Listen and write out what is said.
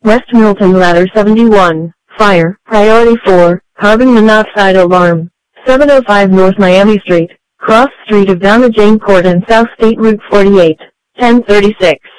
West Milton Ladder 71, fire, priority 4, carbon monoxide alarm, 705 North Miami Street, cross street of Donna Jane Court and South State Route 48, 1036.